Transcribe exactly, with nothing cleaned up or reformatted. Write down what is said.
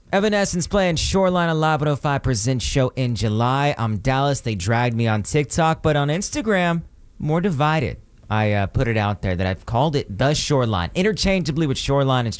Evanescence playing Shoreline on Live one oh five Presents show in July. I'm Dallas. They dragged me on TikTok, but on Instagram, more divided. I uh, put it out there that I've called it The Shoreline, interchangeably with Shoreline and